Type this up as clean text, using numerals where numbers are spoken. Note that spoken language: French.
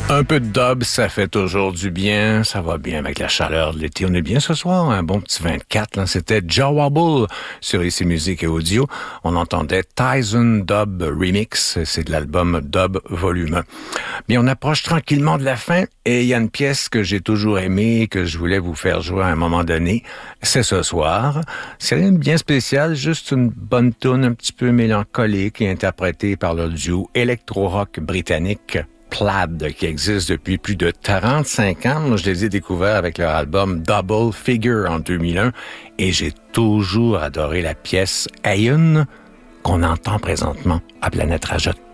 Un peu de dub, ça fait toujours du bien. Ça va bien avec la chaleur de l'été. On est bien ce soir, un bon petit 24. Là. C'était Jah Wobble sur ICI Musique et Audio. On entendait Tyson Dub Remix. C'est de l'album Dub Volume 1. Bien, on approche tranquillement de la fin et il y a une pièce que j'ai toujours aimée, que je voulais vous faire jouer à un moment donné. C'est ce soir. C'est rien de bien spécial, juste une bonne tune un petit peu mélancolique et interprétée par le duo électro-rock britannique Plaid, qui existe depuis plus de 35 ans. Moi, je les ai découverts avec leur album Double Figure en 2001 et j'ai toujours adoré la pièce Ayun qu'on entend présentement à Planète Rajotte.